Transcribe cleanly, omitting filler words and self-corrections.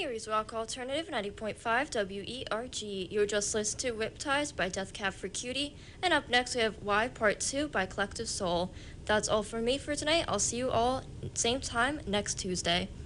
Eries Rock Alternative 90.5 WERG. You were just listening to Whiptized by Death Cab for Cutie. And up next we have Y Part 2 by Collective Soul. That's all from me for tonight. I'll see you all same time next Tuesday.